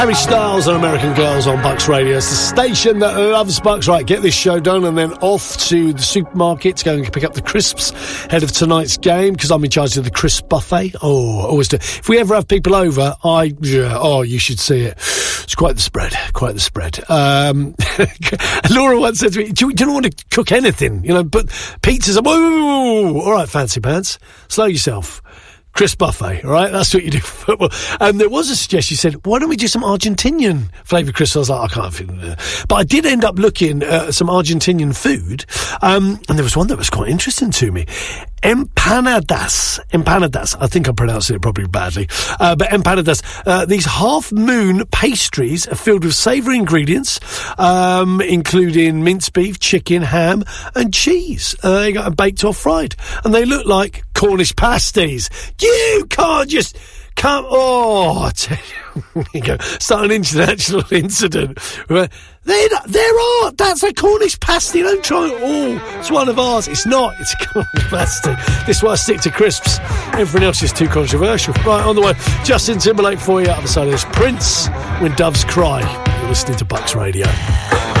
Harry Styles and American Girls on Bucks Radio. It's the station that loves Bucks. Right, get this show done and then off to the supermarket to go and pick up the crisps ahead of tonight's game, because I'm in charge of the crisp buffet. Oh, always do. If we ever have people over, you should see it. It's quite the spread, quite the spread. Laura once said to me, do you not want to cook anything? You know, but pizzas are, whoa, all right, fancy pants, slow yourself. Crisp buffet, all right? That's what you do for football. And there was a suggestion. She said, why don't we do some Argentinian flavoured crisps? I was like, I can't feel it. But I did end up looking at some Argentinian food. And there was one that was quite interesting to me. Empanadas. I think I'm pronouncing it probably badly. But empanadas. These half-moon pastries are filled with savoury ingredients, including minced beef, chicken, ham, and cheese. They got baked or fried. And they look like Cornish pasties. You can't just come. Oh, I tell you, there you go. Start an international incident. There are. That's a Cornish pasty. Don't try it all. It's one of ours. It's not. It's a Cornish pasty. This is why I stick to crisps. Everything else is too controversial. Right, on the way. Justin Timberlake for you. Other side of this. Prince, When Doves Cry. You're listening to Bucks Radio.